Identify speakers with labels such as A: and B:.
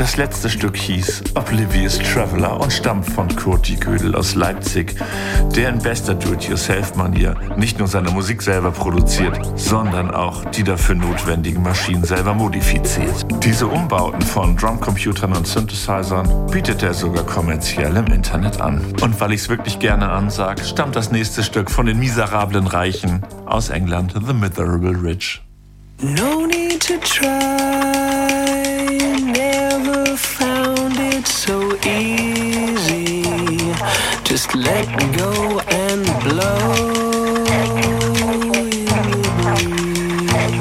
A: Das letzte Stück hieß Oblivious Traveler und stammt von Kurti Gödel aus Leipzig, der in bester Do-it-yourself-Manier nicht nur seine Musik selber produziert, sondern auch die dafür notwendigen Maschinen selber modifiziert. Diese Umbauten von Drumcomputern und Synthesizern bietet er sogar kommerziell im Internet an. Und weil ich's wirklich gerne ansag, stammt das nächste Stück von den miserablen Reichen aus England, The Miserable Rich.
B: No need to try, never